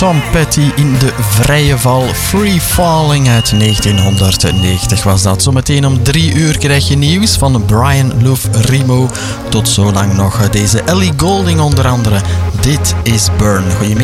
Tom Petty in de vrije val. Free Falling uit 1990 was dat. Zometeen om 3 uur krijg je nieuws van Brian Love Remo. Tot zo lang nog deze Ellie Goulding onder andere. Dit is Burn. Goedemiddag.